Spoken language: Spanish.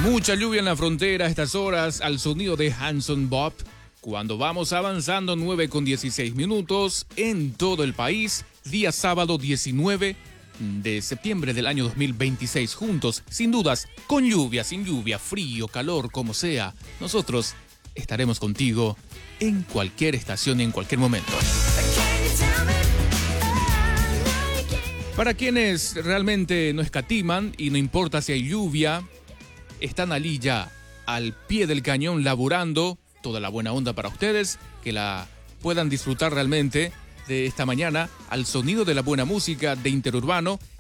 Mucha lluvia en la frontera a estas horas al sonido de Hanson Bob. Cuando vamos avanzando 9:16 en todo el país, día sábado 19 de septiembre del año 2026. Juntos, sin dudas, con lluvia, sin lluvia, frío, calor, como sea, nosotros estaremos contigo en cualquier estación y en cualquier momento. Para quienes realmente no escatiman y no importa si hay lluvia, están allí ya al pie del cañón laburando. Toda la buena onda para ustedes, que la puedan disfrutar realmente de esta mañana al sonido de la buena música de Interurbano